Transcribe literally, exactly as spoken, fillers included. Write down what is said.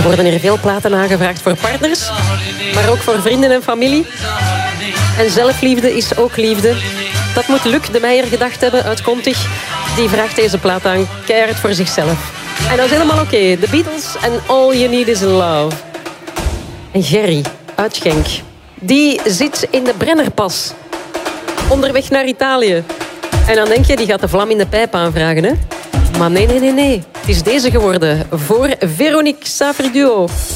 worden er veel platen aangevraagd voor partners, maar ook voor vrienden en familie. En zelfliefde is ook liefde. Dat moet Luc de Meijer gedacht hebben uit Contig. Die vraagt deze plaat aan, keihard voor zichzelf. En dat is helemaal oké. Okay. The Beatles en All You Need Is Love. En Gerry uit Genk. Die zit in de Brennerpas. Onderweg naar Italië. En dan denk je, die gaat de vlam in de pijp aanvragen, hè? Maar nee, nee, nee, nee. Het is deze geworden voor Veronique Safri Duo.